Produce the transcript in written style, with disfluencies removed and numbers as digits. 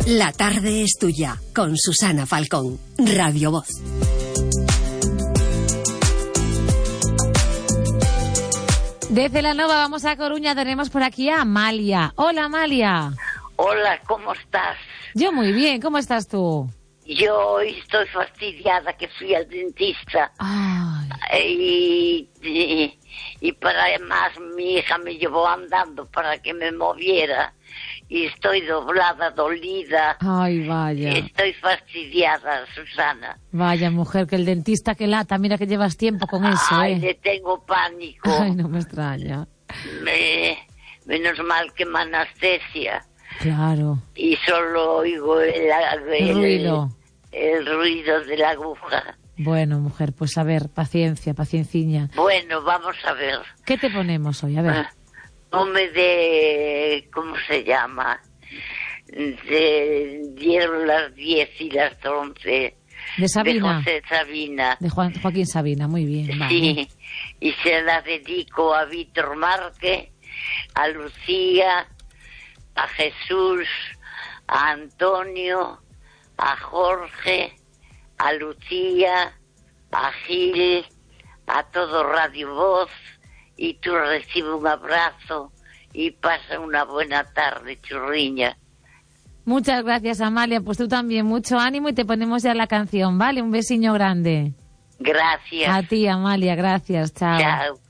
La tarde es tuya, con Susana Falcón, Radio Voz. Desde La Nova vamos a Coruña, tenemos por aquí a Amalia. Hola, Amalia. Hola, ¿cómo estás? Yo muy bien, ¿cómo estás tú? Yo hoy estoy fastidiada que fui al dentista. Y para más mi hija me llevó andando para que me moviera. Y estoy doblada, dolida. Ay, vaya. Estoy fastidiada, Susana. Vaya, mujer, que el dentista que lata, mira que llevas tiempo con eso, Ay, le tengo pánico. Ay, no me extraña. Menos mal que me anestesia. Claro. Y solo oigo el ruido. El ruido de la aguja. Bueno, mujer, pues a ver, paciencia, pacienciña. Bueno, vamos a ver. ¿Qué te ponemos hoy? A ver. ¿Cómo se llama? Dieron las 10 y las 11. De Sabina. De José Sabina. De Joaquín Sabina, muy bien. Vale. Sí, y se la dedico a Víctor Márquez, a Lucía, a Jesús, a Antonio, a Jorge, a Lucía, a Gil, a todo Radio Voz, y tú recibe un abrazo y pasa una buena tarde, churriña. Muchas gracias, Amalia, pues tú también, mucho ánimo y te ponemos ya la canción, ¿vale? Un besiño grande. Gracias. A ti, Amalia, gracias, chao. Chao.